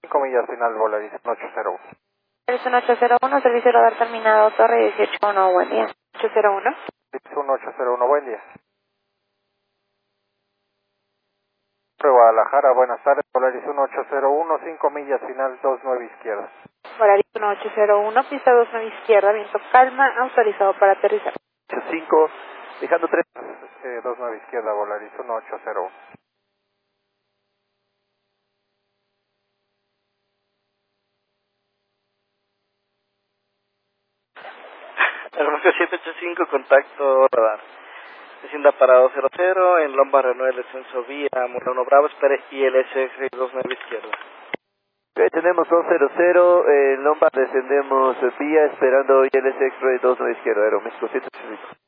5 millas final, Volaris 1801. Es un 801, servicio radar terminado, Torre 181, buen día. 801. Es un 801, buen día. Guadalajara, buenas tardes, Volaris 1801, 5 millas final, 29 izquierda. Volaris 1801, pista 29 izquierda, viento calma, autorizado para aterrizar. 85, dejando 3. 29 izquierda, Volaris 1801. Aeronáutica 785, contacto radar. Hacienda para 200, en Lomba Renueve, descenso vía, Murano Bravo, espere ILS 29 izquierda. Ok, tenemos 200, en Lomba descendemos vía, esperando ILS X-Ray 29 izquierda, Aeroméxico 785.